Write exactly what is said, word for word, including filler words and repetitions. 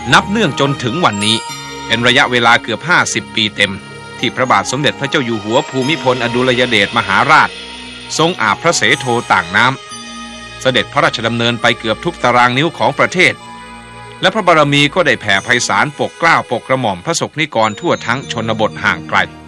นับเนื่องจนถึงวันนี้เป็นระยะเวลาเกือบห้าสิบปีเต็มที่พระบาทสมเด็จพระเจ้าอยู่หัวภูมิพลอดุลยเดชมหาราชทรงอาบพระเสโทต่างน้ำเสด็จพระราชดำเนินไปเกือบทุกตารางนิ้วของประเทศและพระบารมีก็ได้แผ่ไพศาลปกเกล้าปกกระหม่อมพระสกนิกรทั่วทั้งชนบทห่างไกล